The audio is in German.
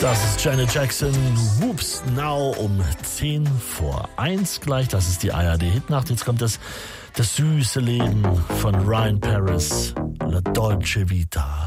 Das ist Janet Jackson, Whoops Now um 1:10 gleich. Das ist die ARD-Hitnacht. Jetzt kommt das süße Leben von Ryan Paris, La Dolce Vita.